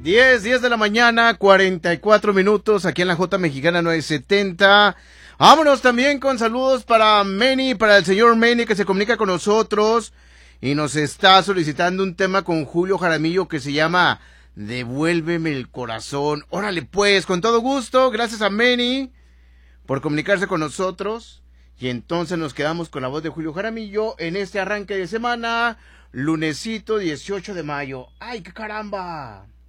10 de la mañana, 44 minutos, aquí en la J Mexicana 970. Vámonos también con saludos para Manny, para el señor Manny que se comunica con nosotros y nos está solicitando un tema con Julio Jaramillo que se llama Devuélveme el corazón. Órale pues, con todo gusto, gracias a Manny por comunicarse con nosotros. Y entonces nos quedamos con la voz de Julio Jaramillo en este arranque de semana, lunesito 18 de mayo. ¡Ay, qué caramba!